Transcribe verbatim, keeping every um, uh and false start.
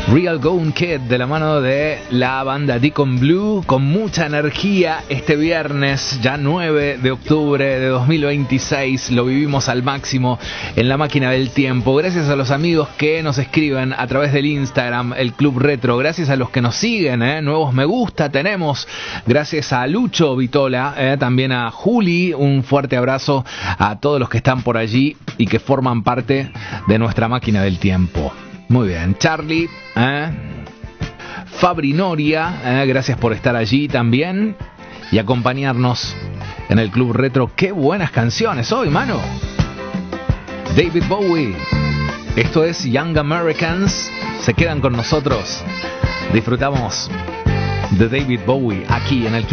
Real Gone Kid de la mano de la banda Deacon Blue, con mucha energía este viernes, ya nueve de octubre de dos mil veintiséis. Lo vivimos al máximo en la máquina del tiempo. Gracias a los amigos que nos escriben a través del Instagram, el Club Retro. Gracias a los que nos siguen, ¿eh? Nuevos me gusta tenemos. Gracias a Lucho Vitola, ¿eh? También a Juli. Un fuerte abrazo a todos los que están por allí y que forman parte de nuestra máquina del tiempo. Muy bien, Charlie, ¿eh? Fabri Noria, ¿eh? Gracias por estar allí también y acompañarnos en el Club Retro. ¡Qué buenas canciones hoy, mano! David Bowie, esto es Young Americans. Se quedan con nosotros. Disfrutamos de David Bowie aquí en el Club